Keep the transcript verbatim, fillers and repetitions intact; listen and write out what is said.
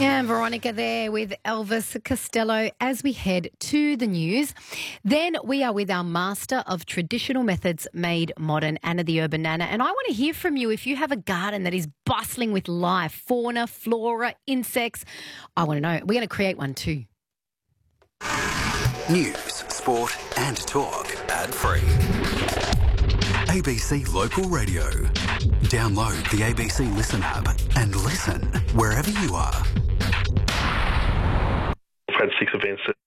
And Veronica there with Elvis Costello as we head to the news. Then we are with our master of traditional methods made modern, Anna the Urban Nana. And I want to hear from you if you have a garden that is bustling with life, fauna, flora, insects. I want to know. We're going to create one too. News, sport and talk ad-free. A B C Local Radio. Download the A B C Listen app and listen wherever you are. We've had six events